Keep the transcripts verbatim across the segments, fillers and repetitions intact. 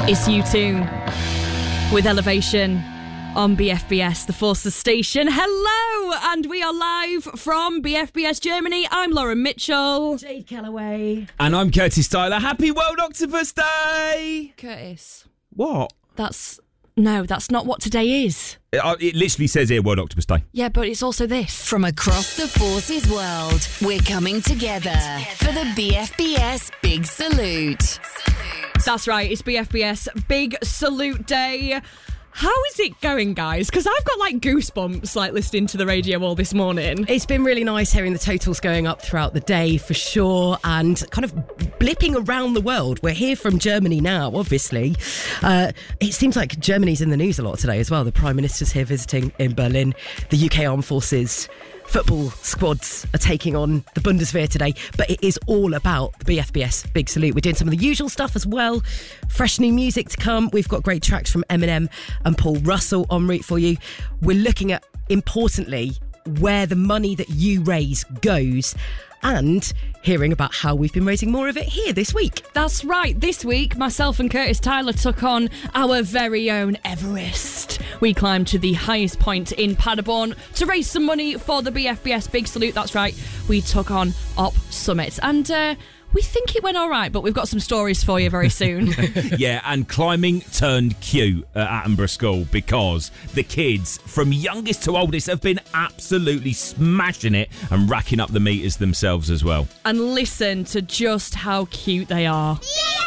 It's U two with Elevation on B F B S, the Forces station. Hello, and we are live from B F B S Germany. I'm Lauren Mitchell. Jade Calloway. And I'm Curtis Styler. Happy World Octopus Day! Curtis. What? That's... No, that's not what today is. It, it literally says here World Octopus Day. Yeah, but it's also this. From across the Forces world, we're coming together for the B F B S Big Salute. That's right, it's B F B S Big Salute Day. How is it going, guys? Because I've got, like, goosebumps, like, listening to the radio all this morning. It's been really nice hearing the totals going up throughout the day, for sure, and kind of blipping around the world. We're here from Germany now, obviously. Uh, it seems like Germany's in the news a lot today as well. The Prime Minister's here visiting in Berlin. The U K Armed Forces football squads are taking on the Bundeswehr today, but it is all about the B F B S Big Salute. We're doing some of the usual stuff as well. Fresh new music to come. We've got great tracks from Eminem and Paul Russell en route for you. We're looking at, importantly, where the money that you raise goes, and hearing about how we've been raising more of it here this week. That's right. This week, myself and Curtis Tyler took on our very own Everest. We climbed to the highest point in Paderborn to raise some money for the B F B S Big Salute. That's right. We took on Op Summit. And uh, we think it went all right, but we've got some stories for you very soon. Yeah, and climbing turned cute at Attenborough School because the kids, from youngest to oldest, have been absolutely smashing it and racking up the meters themselves as well. And listen to just how cute they are.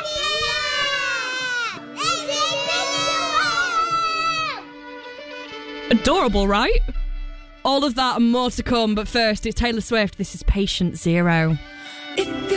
Adorable, right? All of that and more to come, but first it's Taylor Swift. This is Patient Zero. If you